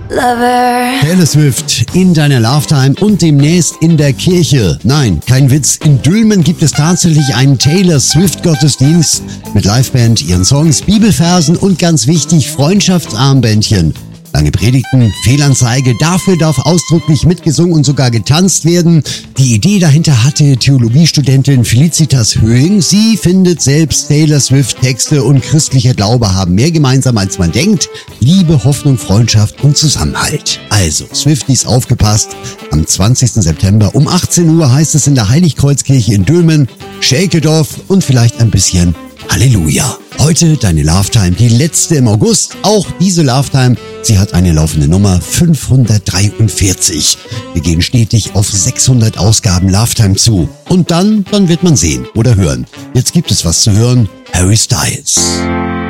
Taylor Swift in deiner Love-Time und demnächst in der Kirche. Nein, kein Witz. In Dülmen gibt es tatsächlich einen Taylor Swift-Gottesdienst mit Liveband, ihren Songs, Bibelversen und ganz wichtig Freundschaftsarmbändchen. Lange Predigten, Fehlanzeige, dafür darf ausdrücklich mitgesungen und sogar getanzt werden. Die Idee dahinter hatte Theologiestudentin Felicitas Höhing. Sie findet selbst, Taylor Swift Texte und christlicher Glaube haben mehr gemeinsam als man denkt. Liebe, Hoffnung, Freundschaft und Zusammenhalt. Also, Swifties aufgepasst. Am 20. September um 18 Uhr heißt es in der Heiligkreuzkirche in Dülmen, Shake it off und vielleicht ein bisschen Halleluja. Heute deine Love-Time, die letzte im August. Auch diese Love-Time, sie hat eine laufende Nummer 543. Wir gehen stetig auf 600 Ausgaben Love-Time zu. Und dann wird man sehen oder hören. Jetzt gibt es was zu hören. Harry Styles.